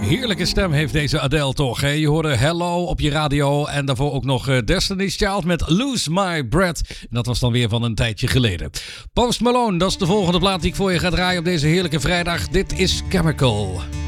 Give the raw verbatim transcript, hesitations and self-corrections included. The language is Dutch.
Heerlijke stem heeft deze Adele toch. Hè? Je hoorde Hello op je radio en daarvoor ook nog uh, Destiny's Child met Lose My Breath. En dat was dan weer van een tijdje geleden. Post Malone, dat is de volgende plaat die ik voor je ga draaien op deze heerlijke vrijdag. Dit is Chemical.